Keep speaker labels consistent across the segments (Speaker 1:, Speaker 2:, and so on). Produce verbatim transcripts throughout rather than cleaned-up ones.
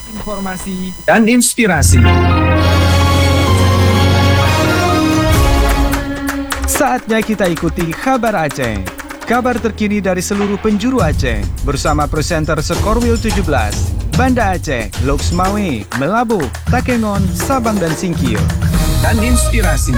Speaker 1: informasi dan inspirasi. Saatnya kita ikuti Kabar Aceh. Kabar terkini dari seluruh penjuru Aceh bersama presenter Skorwil tujuh belas, Banda Aceh, Loks Mawe, Melabu, Takengon, Sabang dan Singkil. Dan inspirasi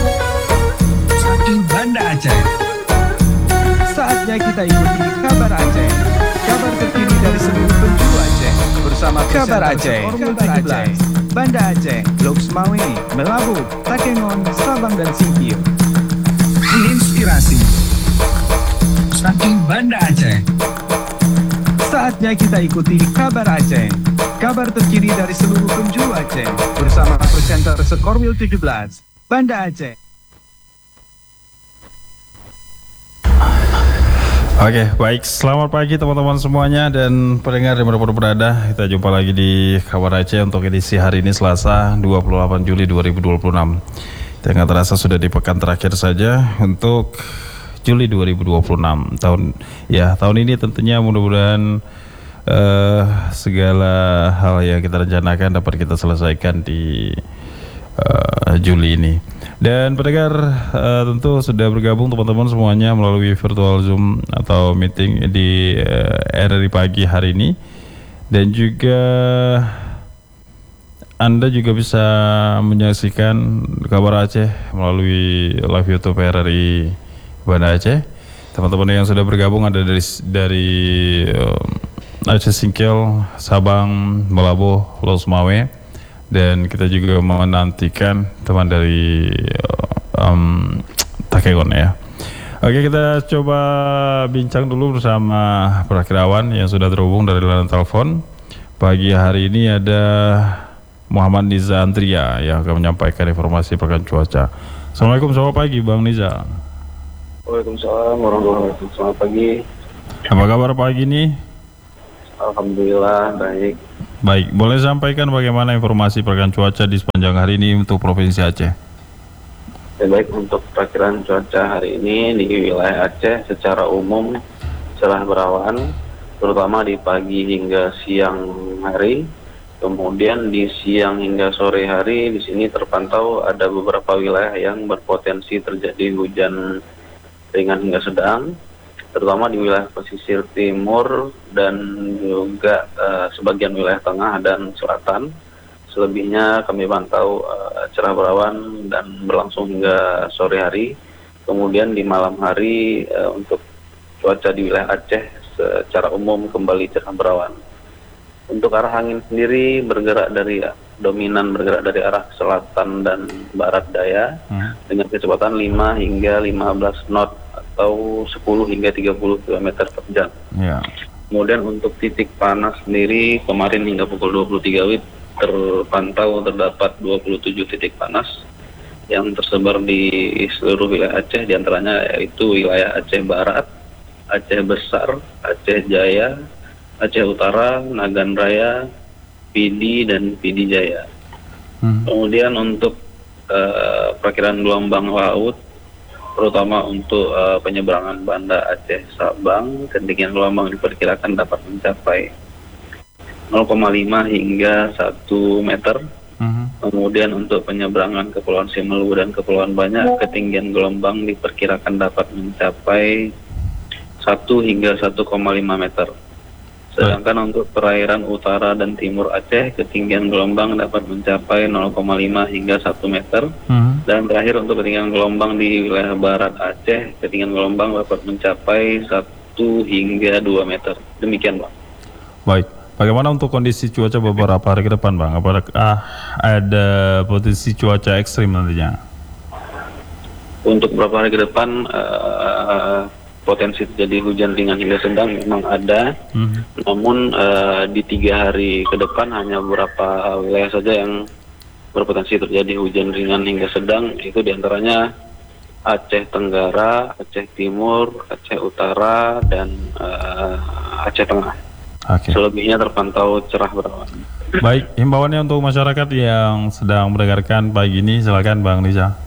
Speaker 1: Satu Banda Aceh. Saatnya kita ikuti Kabar Aceh. Kabar terkini dari seluruh penjuru Aceh bersama Kabar Aceh, Skorwil tujuh belas, Banda Aceh, Loks Mawe, Melabu, Takengon, Sabang dan Singkil. Inspirasi Satu Banda Aceh. Saatnya kita ikuti Kabar Aceh. Kabar terkini dari seluruh penjuru Aceh bersama presenter Skorwil tujuh belas, Banda Aceh.
Speaker 2: Oke, baik. Selamat pagi teman-teman semuanya dan pendengar dimanapun berada. Kita jumpa lagi di Kabar Aceh untuk edisi hari ini Selasa dua puluh delapan Juli dua ribu dua puluh enam. Tidak terasa sudah di pekan terakhir saja untuk Juli dua ribu dua puluh enam tahun. Ya, tahun ini tentunya mudah-mudahan uh, segala hal yang kita rencanakan dapat kita selesaikan di uh, Juli ini. Dan pendengar uh, tentu sudah bergabung teman-teman semuanya melalui virtual Zoom atau meeting di uh, R R I pagi hari ini. Dan juga Anda juga bisa menyaksikan Kabar Aceh melalui live YouTube R R I Banda Aceh. Teman-teman yang sudah bergabung ada dari dari um, Aceh Singkil, Sabang, Melabu, Loks Mawe, dan kita juga menantikan teman dari um, Takengon ya. Oke, kita coba bincang dulu bersama Prakirawan yang sudah terhubung dari layanan telepon. Pagi hari ini ada Muhammad Niza Andria yang akan menyampaikan informasi perkembangan cuaca. Assalamualaikum, selamat pagi Bang Niza.
Speaker 3: Waalaikumsalam warahmatullahi wabarakatuh. Selamat pagi.
Speaker 2: Apa kabar pagi ini?
Speaker 3: Alhamdulillah baik.
Speaker 2: Baik, boleh sampaikan bagaimana informasi perkembangan cuaca di sepanjang hari ini untuk Provinsi Aceh?
Speaker 3: Ya, baik, untuk perkiraan cuaca hari ini di wilayah Aceh secara umum cerah berawan, terutama di pagi hingga siang hari. Kemudian di siang hingga sore hari di sini terpantau ada beberapa wilayah yang berpotensi terjadi hujan ringan hingga sedang, terutama di wilayah pesisir timur dan juga uh, sebagian wilayah tengah dan selatan. Selebihnya kami pantau uh, cerah berawan dan berlangsung hingga sore hari. Kemudian di malam hari uh, untuk cuaca di wilayah Aceh secara umum kembali cerah berawan. Untuk arah angin sendiri bergerak dari dominan bergerak dari arah selatan dan barat daya hmm. dengan kecepatan lima hingga lima belas knot atau sepuluh hingga tiga puluh kilometer per jam. Yeah. Kemudian untuk titik panas sendiri kemarin hingga pukul dua puluh tiga W I B terpantau terdapat dua puluh tujuh titik panas yang tersebar di seluruh wilayah Aceh, diantaranya yaitu wilayah Aceh Barat, Aceh Besar, Aceh Jaya, Aceh Utara, Nagan Raya, Pidi, dan Pidi Jaya. Hmm. Kemudian untuk uh, perkiraan gelombang laut, terutama untuk uh, penyeberangan Banda Aceh Sabang, ketinggian gelombang diperkirakan dapat mencapai nol koma lima hingga satu meter. Hmm. Kemudian untuk penyeberangan Kepulauan Simelu dan Kepulauan Banyak, ketinggian gelombang diperkirakan dapat mencapai satu hingga satu koma lima meter. Sedangkan untuk perairan utara dan timur Aceh, ketinggian gelombang dapat mencapai nol koma lima hingga satu meter. Hmm. Dan terakhir untuk ketinggian gelombang di wilayah barat Aceh, ketinggian gelombang dapat mencapai satu hingga dua meter. Demikian, Bang.
Speaker 2: Baik. Bagaimana untuk kondisi cuaca beberapa hari ke depan, Bang? Apakah ah, ada potensi cuaca ekstrim nantinya?
Speaker 3: Untuk beberapa hari ke depan, uh, potensi terjadi hujan ringan hingga sedang memang ada, hmm. namun uh, di tiga hari ke depan hanya beberapa wilayah saja yang berpotensi terjadi hujan ringan hingga sedang, itu diantaranya Aceh Tenggara, Aceh Timur, Aceh Utara, dan uh, Aceh Tengah. Okay. Selebihnya terpantau cerah berawan.
Speaker 2: Baik, himbauannya untuk masyarakat yang sedang mendengarkan pagi ini, silakan Bang Niza.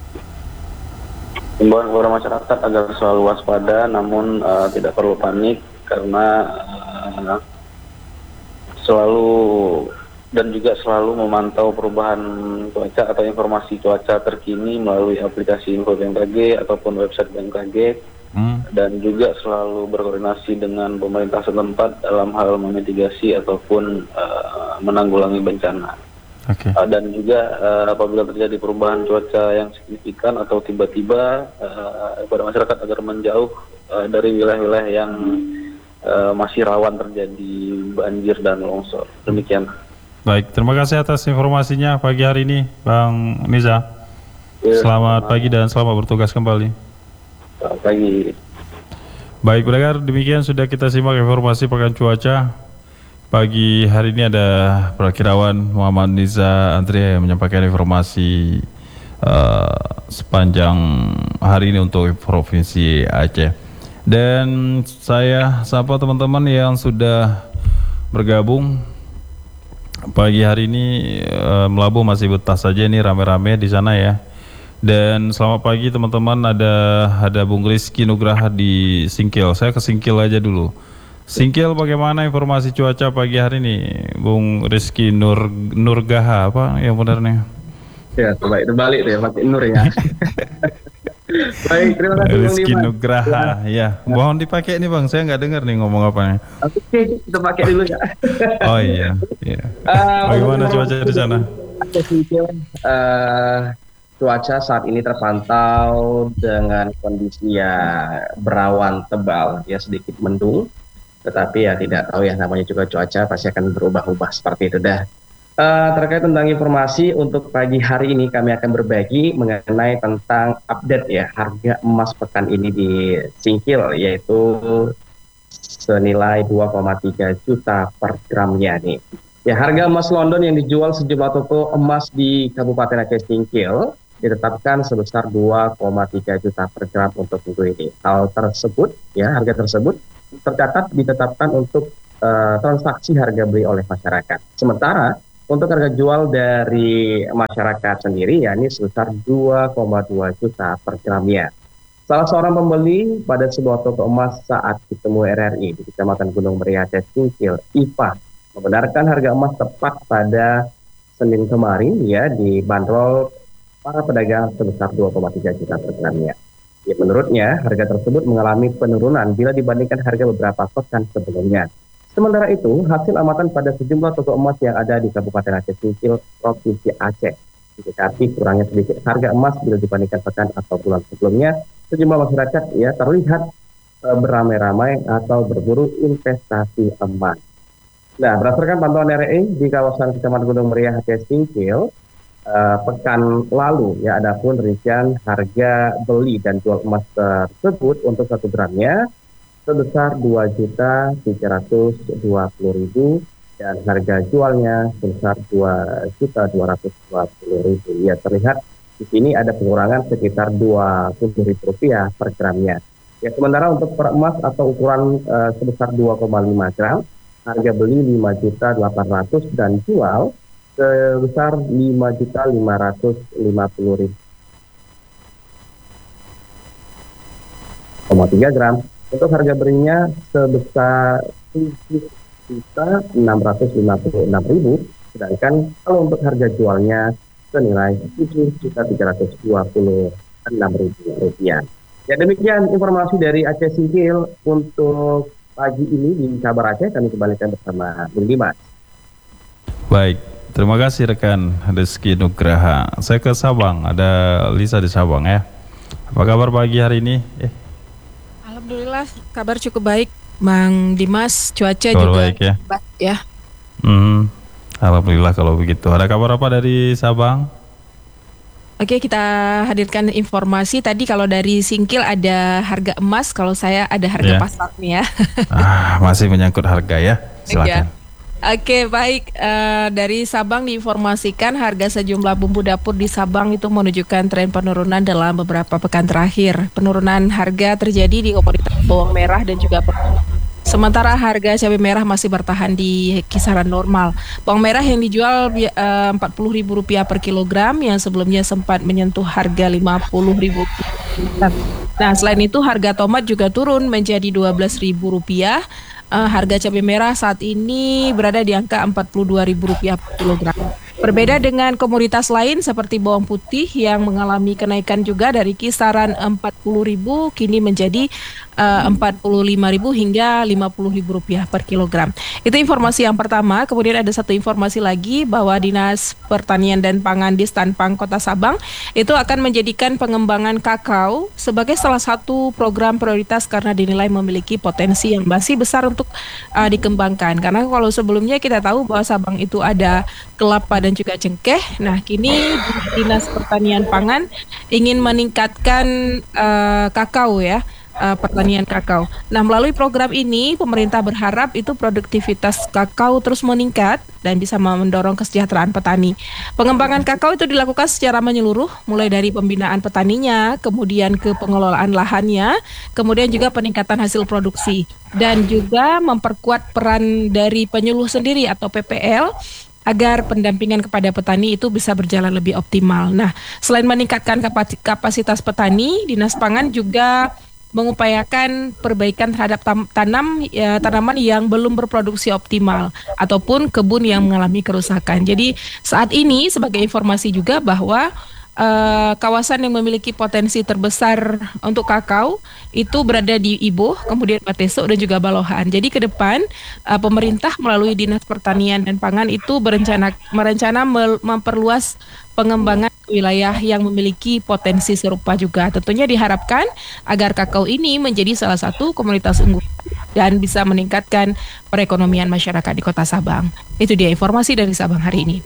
Speaker 3: Himbauan kepada masyarakat agar selalu waspada, namun uh, tidak perlu panik karena uh, selalu dan juga selalu memantau perubahan cuaca atau informasi cuaca terkini melalui aplikasi Info B M K G ataupun website B M K G, hmm. dan juga selalu berkoordinasi dengan pemerintah setempat dalam hal memitigasi ataupun uh, menanggulangi bencana. Okay. Uh, dan juga uh, apabila terjadi perubahan cuaca yang signifikan atau tiba-tiba uh, kepada masyarakat agar menjauh uh, dari wilayah-wilayah yang uh, masih rawan terjadi banjir dan longsor. Demikian.
Speaker 2: Baik, terima kasih atas informasinya pagi hari ini, Bang Niza. Ya, selamat pagi dan selamat bertugas kembali.
Speaker 3: Selamat pagi.
Speaker 2: Baik, pendengar, demikian sudah kita simak informasi pekan cuaca. Pagi hari ini ada Prakirawan Muhammad Niza Antria yang menyampaikan informasi uh, sepanjang hari ini untuk Provinsi Aceh. Dan saya sapa teman-teman yang sudah bergabung pagi hari ini, uh, Melabu masih betah saja ini rame-rame di sana ya. Dan selamat pagi teman-teman, ada ada Bung Rizky Nugraha di Singkil. Saya ke Singkil aja dulu. Singkil, bagaimana informasi cuaca pagi hari ini, Bung Rizky Nur Nurgaha apa yang benar nih?
Speaker 4: Ya, baik terbalik deh, pakai Nur ya. Baik, terima kasih
Speaker 2: Rizky Nugraha. Ya, mohon dipakai nih Bang, saya nggak dengar nih ngomong apa nih.
Speaker 4: Oke, kita pakai dulu ya.
Speaker 2: Oh iya, iya. Uh, bagaimana cuaca di sana?
Speaker 4: Uh, cuaca saat ini terpantau dengan kondisi ya berawan tebal, ya sedikit mendung. Tetapi ya tidak tahu ya, namanya juga cuaca pasti akan berubah-ubah seperti itu dah. Uh, terkait tentang informasi untuk pagi hari ini kami akan berbagi mengenai tentang update ya harga emas pekan ini di Singkil, yaitu senilai dua koma tiga juta per gramnya nih. Ya, harga emas London yang dijual sejumlah toko emas di Kabupaten Aceh Singkil ditetapkan sebesar dua koma tiga juta per gram untuk minggu ini. Hal tersebut ya, harga tersebut tercatat ditetapkan untuk uh, transaksi harga beli oleh masyarakat. Sementara untuk harga jual dari masyarakat sendiri ya ini sebesar dua koma dua juta per gramnya. Salah seorang pembeli pada sebuah toko emas saat ditemui R R I di Kecamatan Gunung Meriah Aceh Singkil, I P A, membenarkan harga emas tepat pada Senin kemarin ya dibanderol para pedagang sebesar dua koma tiga juta per gramnya. Ya, menurutnya harga tersebut mengalami penurunan bila dibandingkan harga beberapa pekan sebelumnya. Sementara itu, hasil amatan pada sejumlah toko emas yang ada di Kabupaten Aceh Singkil, Provinsi Aceh, mendekati kurangnya sedikit harga emas bila dibandingkan pekan atau bulan sebelumnya. Sejumlah masyarakat ya terlihat e, beramai-ramai atau berburu investasi emas. Nah, berdasarkan pantauan R R I di kawasan Kecamatan Gunung Meriah Aceh Singkil, Uh, pekan lalu ya, adapun rincian harga beli dan jual emas tersebut untuk satu gramnya sebesar dua juta tiga ratus dua puluh ribu dan harga jualnya sebesar dua juta dua ratus dua puluh ribu. Ya, terlihat di sini ada pengurangan sekitar dua puluh ribu rupiah per gramnya. Ya, sementara untuk per emas atau ukuran uh, sebesar dua koma lima gram, harga beli lima juta delapan ratus dan jual sebesar lima juta lima ratus lima puluh ribu. tiga gram. Untuk harga belinya sebesar tujuh juta enam ratus lima puluh enam ribu, sedangkan kalau untuk harga jualnya senilai tujuh juta tiga ratus dua puluh enam ribu rupiah. Ya, demikian informasi dari Aceh Singkil untuk pagi ini di Kabar Aceh. Kami kembalikan bersama Bung Dimas.
Speaker 2: Baik, terima kasih rekan Rizky Nugraha. Saya ke Sabang, ada Lisa di Sabang ya. Apa kabar pagi hari ini? Eh.
Speaker 5: Alhamdulillah kabar cukup baik, Bang Dimas. Cuaca
Speaker 2: kabar
Speaker 5: juga
Speaker 2: baik ya.
Speaker 5: Baik ya.
Speaker 2: Hmm, Alhamdulillah kalau begitu. Ada kabar apa dari Sabang?
Speaker 5: Oke, kita hadirkan informasi tadi. Kalau dari Singkil ada harga emas, kalau saya ada harga
Speaker 2: ya.
Speaker 5: pasarnya.
Speaker 2: Ah, masih menyangkut harga ya. Silakan.
Speaker 5: Ya. Oke, baik. Uh, dari Sabang diinformasikan harga sejumlah bumbu dapur di Sabang itu menunjukkan tren penurunan dalam beberapa pekan terakhir. Penurunan harga terjadi di komoditas bawang merah dan juga bawang. Sementara harga cabai merah masih bertahan di kisaran normal. Bawang merah yang dijual uh, empat puluh ribu rupiah per kilogram yang sebelumnya sempat menyentuh harga lima puluh ribu rupiah. Nah, selain itu harga tomat juga turun menjadi dua belas ribu rupiah. uh, harga cabai merah saat ini berada di angka empat puluh dua ribu rupiah per kilogram. Berbeda dengan komoditas lain seperti bawang putih yang mengalami kenaikan juga dari kisaran empat puluh ribu kini menjadi uh, empat puluh lima ribu hingga lima puluh ribu rupiah per kilogram. Itu informasi yang pertama. Kemudian ada satu informasi lagi bahwa Dinas Pertanian dan Pangan di Stanpang Kota Sabang itu akan menjadikan pengembangan kakao sebagai salah satu program prioritas karena dinilai memiliki potensi yang masih besar untuk uh, dikembangkan. Karena kalau sebelumnya kita tahu bahwa Sabang itu ada kelapa dan juga cengkeh. Nah, kini Dinas Pertanian Pangan ingin meningkatkan uh, kakao ya, uh, pertanian kakao. Nah, melalui program ini pemerintah berharap itu produktivitas kakao terus meningkat dan bisa mendorong kesejahteraan petani. Pengembangan kakao itu dilakukan secara menyeluruh, mulai dari pembinaan petaninya, kemudian ke pengelolaan lahannya, kemudian juga peningkatan hasil produksi dan juga memperkuat peran dari penyuluh sendiri atau P P L agar pendampingan kepada petani itu bisa berjalan lebih optimal. Nah, selain meningkatkan kapasitas petani, Dinas Pangan juga mengupayakan perbaikan terhadap tam- tanam ya, tanaman yang belum berproduksi optimal ataupun kebun yang mengalami kerusakan. Jadi saat ini sebagai informasi juga bahwa Uh, kawasan yang memiliki potensi terbesar untuk kakao itu berada di Iboh, kemudian Batesok dan juga Balohan. Jadi ke depan uh, pemerintah melalui Dinas Pertanian dan Pangan itu berencana merencana mel- memperluas pengembangan wilayah yang memiliki potensi serupa juga. Tentunya diharapkan agar kakao ini menjadi salah satu komoditas unggul dan bisa meningkatkan perekonomian masyarakat di Kota Sabang. Itu dia informasi dari Sabang hari ini.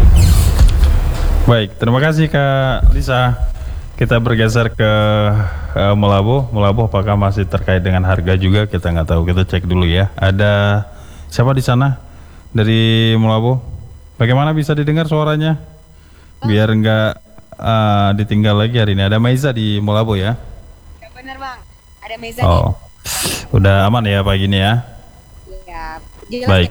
Speaker 2: Baik, terima kasih Kak Lisa. Kita bergeser ke uh, Melabuh. Melabuh apakah masih terkait dengan harga juga? Kita nggak tahu. Kita cek dulu ya. Ada siapa di sana dari Melabuh? Bagaimana bisa didengar suaranya? Biar nggak uh, ditinggal lagi hari ini. Ada Maiza di Melabuh ya?
Speaker 6: Ya benar Bang. Ada Maiza.
Speaker 2: Oh, nih. Udah aman ya pagi ini ya?
Speaker 6: Iya. Jelas.
Speaker 2: Baik.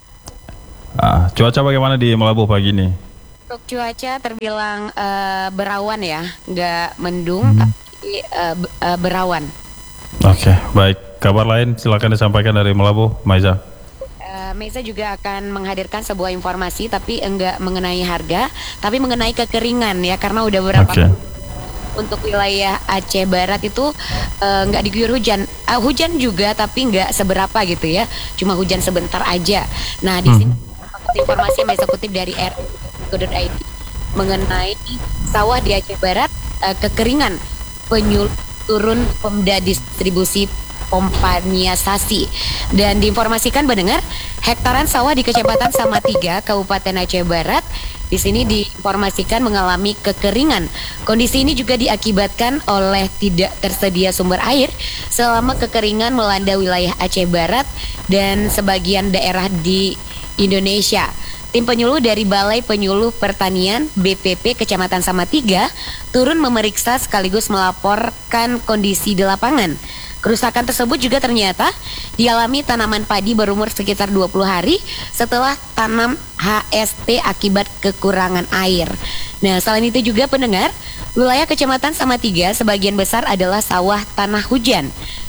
Speaker 2: Uh, cuaca bagaimana di Melabuh pagi ini?
Speaker 6: Untuk cuaca terbilang uh, berawan ya, nggak mendung
Speaker 2: hmm.
Speaker 6: tapi uh, b- uh, berawan.
Speaker 2: Oke, okay, baik. Kabar lain silakan disampaikan dari Melabuh, Maiza.
Speaker 6: Uh, Maiza juga akan menghadirkan sebuah informasi, tapi enggak mengenai harga, tapi mengenai kekeringan ya, karena udah beberapa
Speaker 2: okay.
Speaker 6: Untuk wilayah Aceh Barat itu uh, nggak diguyur hujan, uh, hujan juga tapi nggak seberapa gitu ya, cuma hujan sebentar aja. Nah di hmm. sini informasi yang Maiza kutip dari R I D mengenai sawah di Aceh Barat uh, kekeringan, penyul turun Pemda distribusi Pompaniasasi. Dan diinformasikan mendengar hektaran sawah di Kecamatan Samatiga, Kabupaten Aceh Barat di sini diinformasikan mengalami kekeringan. Kondisi ini juga diakibatkan oleh tidak tersedia sumber air selama kekeringan melanda wilayah Aceh Barat dan sebagian daerah di Indonesia. Tim penyuluh dari Balai Penyuluh Pertanian B P P Kecamatan Samatiga turun memeriksa sekaligus melaporkan kondisi di lapangan. Kerusakan tersebut juga ternyata dialami tanaman padi berumur sekitar dua puluh hari setelah tanam H S T akibat kekurangan air. Nah, selain itu juga pendengar, wilayah Kecamatan Samatiga sebagian besar adalah sawah tanah hujan.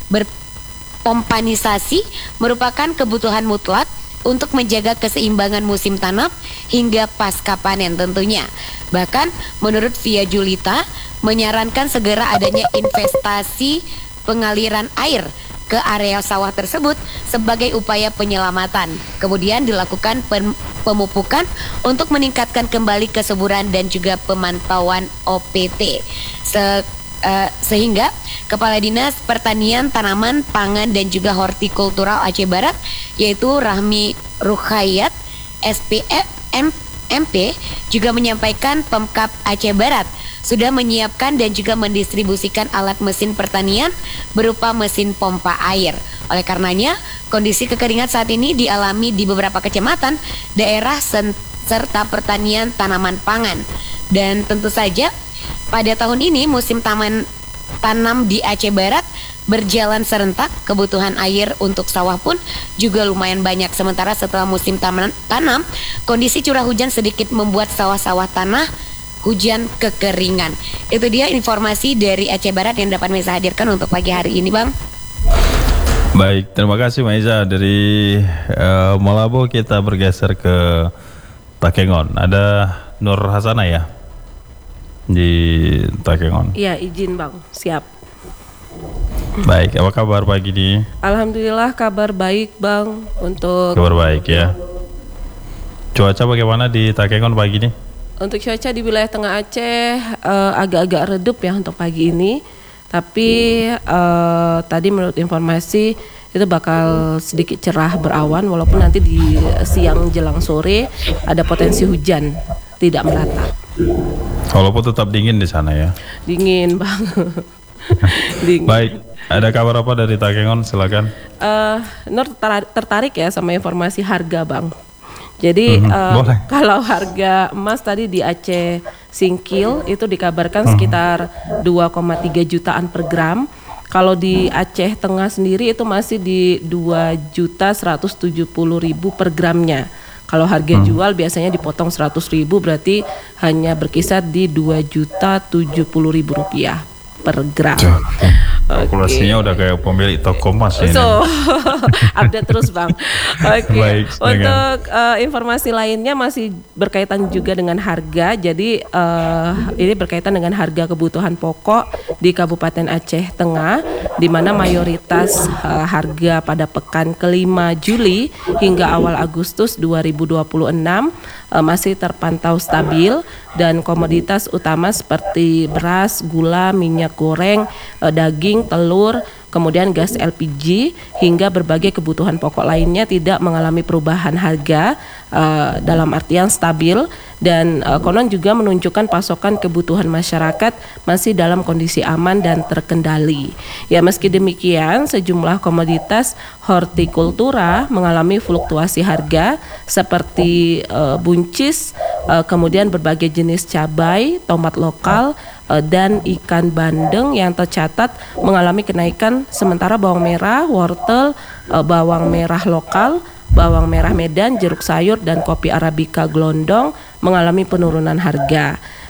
Speaker 6: Berpompanisasi merupakan kebutuhan mutlak untuk menjaga keseimbangan musim tanam hingga pasca panen tentunya. Bahkan menurut Via Julita menyarankan segera adanya investasi pengaliran air ke area sawah tersebut sebagai upaya penyelamatan. Kemudian dilakukan pem- pemupukan untuk meningkatkan kembali kesuburan dan juga pemantauan O P T. Se- uh, sehingga Kepala Dinas Pertanian, Tanaman, Pangan dan juga Hortikultural Aceh Barat yaitu Rahmi Rukhayat S P M P juga menyampaikan Pemkab Aceh Barat sudah menyiapkan dan juga mendistribusikan alat mesin pertanian berupa mesin pompa air. Oleh karenanya, kondisi kekeringan saat ini dialami di beberapa kecamatan, daerah sen- serta pertanian tanaman pangan. Dan tentu saja pada tahun ini musim taman tanam di Aceh Barat berjalan serentak, kebutuhan air untuk sawah pun juga lumayan banyak. Sementara setelah musim taman, tanam, kondisi curah hujan sedikit membuat sawah-sawah tanah hujan kekeringan. Itu dia informasi dari Aceh Barat yang dapat saya hadirkan untuk pagi hari ini, Bang.
Speaker 2: Baik, terima kasih Maiza. Dari uh, Malabo kita bergeser ke Takengon. Ada Nur Hasanah ya di Takengon.
Speaker 7: Iya, izin Bang, siap.
Speaker 2: Baik, apa kabar pagi ini?
Speaker 7: Alhamdulillah kabar baik Bang untuk
Speaker 2: Kabar baik ya. Cuaca bagaimana di Takengon pagi ini?
Speaker 7: untuk cuaca di wilayah Tengah Aceh eh, agak-agak redup ya untuk pagi ini. Tapi eh, tadi menurut informasi itu bakal sedikit cerah berawan walaupun nanti di siang jelang sore ada potensi hujan tidak merata.
Speaker 2: Walaupun tetap dingin di sana ya.
Speaker 7: Dingin Bang. Dingin.
Speaker 2: Baik, ada kabar apa dari Takengon? Silakan.
Speaker 7: Eh, Nur tertarik, tertarik ya sama informasi harga Bang. Jadi
Speaker 2: Mhm,
Speaker 7: eh,
Speaker 2: boleh.
Speaker 7: kalau harga emas tadi di Aceh Singkil itu dikabarkan sekitar dua koma tiga jutaan per gram. Kalau di Aceh Tengah sendiri itu masih di dua juta seratus tujuh puluh ribu per gramnya. Kalau harga jual biasanya dipotong seratus ribu, berarti hanya berkisar di dua juta tujuh puluh ribu rupiah per gram.
Speaker 2: Kalkulasinya udah kayak pemilik toko emas ini.
Speaker 7: So, update terus Bang. Oke.
Speaker 2: Baik, silakan.
Speaker 7: Untuk uh, informasi lainnya masih berkaitan juga dengan harga. Jadi uh, ini berkaitan dengan harga kebutuhan pokok di Kabupaten Aceh Tengah, di mana mayoritas uh, harga pada pekan kelima Juli hingga awal Agustus dua ribu dua puluh enam uh, masih terpantau stabil dan komoditas utama seperti beras, gula, minyak goreng, uh, daging, telur, kemudian gas L P G hingga berbagai kebutuhan pokok lainnya tidak mengalami perubahan harga uh, dalam artian stabil dan uh, konon juga menunjukkan pasokan kebutuhan masyarakat masih dalam kondisi aman dan terkendali. Ya meski demikian sejumlah komoditas hortikultura mengalami fluktuasi harga seperti uh, buncis, uh, kemudian berbagai jenis cabai, tomat lokal, dan ikan bandeng yang tercatat mengalami kenaikan, sementara bawang merah, wortel, bawang merah lokal, bawang merah Medan, jeruk sayur dan kopi arabica gelondong mengalami penurunan harga.